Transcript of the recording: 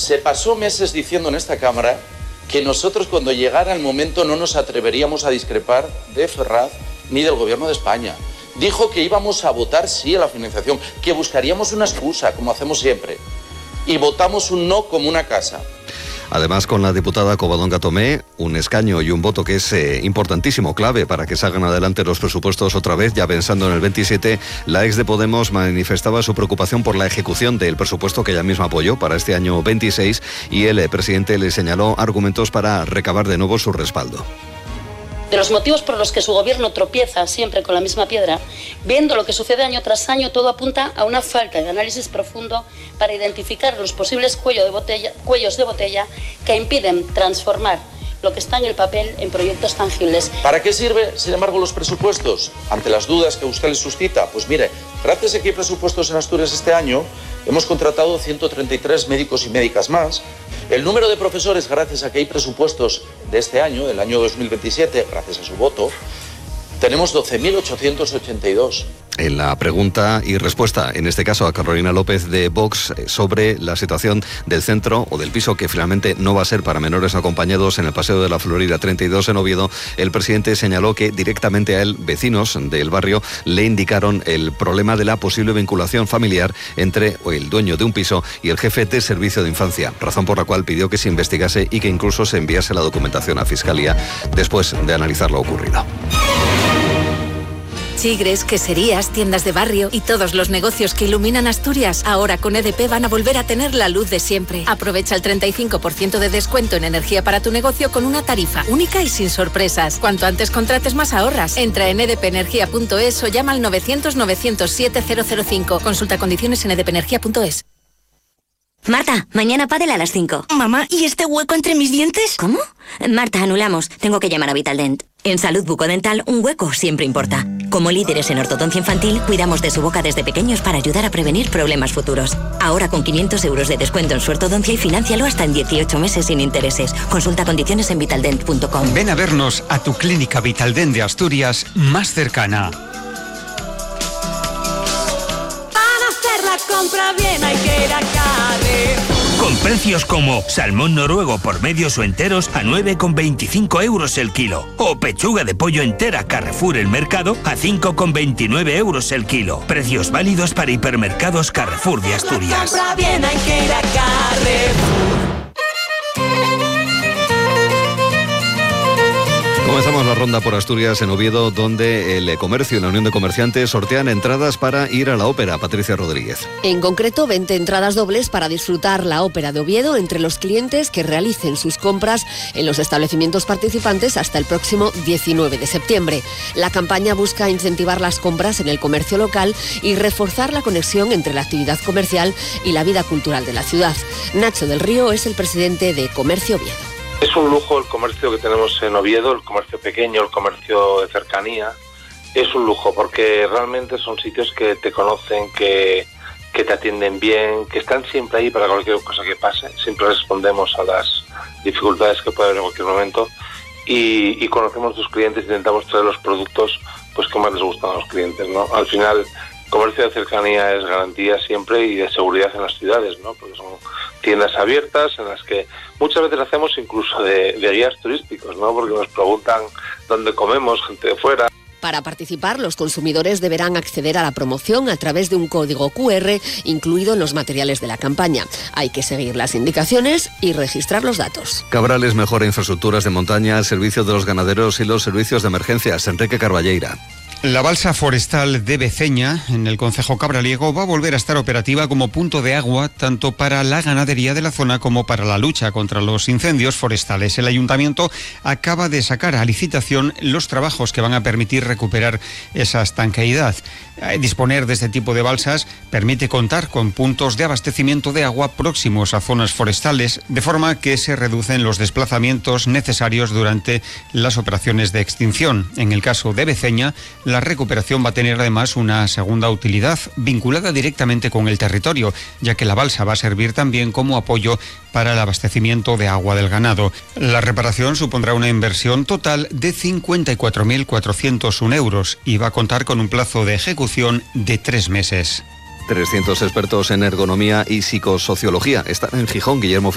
Se pasó meses diciendo en esta Cámara que nosotros cuando llegara el momento no nos atreveríamos a discrepar de Ferraz ni del Gobierno de España. Dijo que íbamos a votar sí a la financiación, que buscaríamos una excusa, como hacemos siempre. Y votamos un no como una casa. Además, con la diputada Covadonga Tomé, un escaño y un voto que es importantísimo, clave para que salgan adelante los presupuestos otra vez, ya pensando en el 27, la ex de Podemos manifestaba su preocupación por la ejecución del presupuesto que ella misma apoyó para este año 26 y el presidente le señaló argumentos para recabar de nuevo su respaldo. De los motivos por los que su gobierno tropieza siempre con la misma piedra, viendo lo que sucede año tras año, todo apunta a una falta de análisis profundo para identificar los posibles cuellos de botella que impiden transformar lo que está en el papel en proyectos tangibles. ¿Para qué sirve, sin embargo, los presupuestos? Ante las dudas que usted les suscita, pues mire, gracias a que hay presupuestos en Asturias este año, hemos contratado 133 médicos y médicas más. El número de profesores, gracias a que hay presupuestos de este año, del año 2027, gracias a su voto, tenemos 12.882. En la pregunta y respuesta, en este caso a Carolina López de Vox, sobre la situación del centro o del piso que finalmente no va a ser para menores acompañados en el Paseo de la Florida 32 en Oviedo, el presidente señaló que directamente a él, vecinos del barrio, le indicaron el problema de la posible vinculación familiar entre el dueño de un piso y el jefe de servicio de infancia, razón por la cual pidió que se investigase y que incluso se enviase la documentación a Fiscalía después de analizar lo ocurrido. Chigres, queserías, tiendas de barrio y todos los negocios que iluminan Asturias, ahora con EDP van a volver a tener la luz de siempre. Aprovecha el 35% de descuento en energía para tu negocio con una tarifa única y sin sorpresas. Cuanto antes contrates, más ahorras. Entra en edpenergia.es o llama al 900-907-005. Consulta condiciones en edpenergia.es. Marta, mañana pádel a las 5. Mamá, ¿y este hueco entre mis dientes? ¿Cómo? Marta, anulamos. Tengo que llamar a Vitaldent. En salud bucodental, un hueco siempre importa. Como líderes en ortodoncia infantil, cuidamos de su boca desde pequeños para ayudar a prevenir problemas futuros. Ahora con 500 euros de descuento en su ortodoncia y financialo hasta en 18 meses sin intereses. Consulta condiciones en vitaldent.com. Ven a vernos a tu clínica Vitaldent de Asturias más cercana. Para hacer la compra bien hay que ir a Carrefour. Con precios como salmón noruego por medios o enteros a 9,25 euros el kilo. O pechuga de pollo entera Carrefour El Mercado a 5,29 euros el kilo. Precios válidos para hipermercados Carrefour de Asturias. La compra bien hay que ir a Carrefour. Comenzamos la ronda por Asturias en Oviedo, donde el comercio y la Unión de Comerciantes sortean entradas para ir a la ópera. Patricia Rodríguez. En concreto, 20 entradas dobles para disfrutar la ópera de Oviedo entre los clientes que realicen sus compras en los establecimientos participantes hasta el próximo 19 de septiembre. La campaña busca incentivar las compras en el comercio local y reforzar la conexión entre la actividad comercial y la vida cultural de la ciudad. Nacho del Río es el presidente de Comercio Oviedo. Es un lujo el comercio que tenemos en Oviedo, el comercio pequeño, el comercio de cercanía. Es un lujo porque realmente son sitios que te conocen, que te atienden bien, que están siempre ahí para cualquier cosa que pase. Siempre respondemos a las dificultades que puede haber en cualquier momento y conocemos a tus clientes, intentamos traer los productos pues que más les gustan a los clientes, ¿no? Al final, comercio de cercanía es garantía siempre y de seguridad en las ciudades, ¿no? Porque son tiendas abiertas en las que muchas veces hacemos incluso de guías turísticos, ¿no? Porque nos preguntan dónde comemos, gente de fuera. Para participar, los consumidores deberán acceder a la promoción a través de un código QR incluido en los materiales de la campaña. Hay que seguir las indicaciones y registrar los datos. Cabrales mejora infraestructuras de montaña, el servicio de los ganaderos y los servicios de emergencias. Enrique Carballeira. La balsa forestal de Beceña, en el concejo cabraliego, va a volver a estar operativa como punto de agua tanto para la ganadería de la zona como para la lucha contra los incendios forestales. El ayuntamiento acaba de sacar a licitación los trabajos que van a permitir recuperar esa estanqueidad. Disponer de este tipo de balsas permite contar con puntos de abastecimiento de agua próximos a zonas forestales, de forma que se reducen los desplazamientos necesarios durante las operaciones de extinción. En el caso de Beceña, la recuperación va a tener además una segunda utilidad vinculada directamente con el territorio, ya que la balsa va a servir también como apoyo para el abastecimiento de agua del ganado. La reparación supondrá una inversión total de 54.401 euros y va a contar con un plazo de ejecución de 3 meses. 300 expertos en ergonomía y psicosociología están en Gijón. Guillermo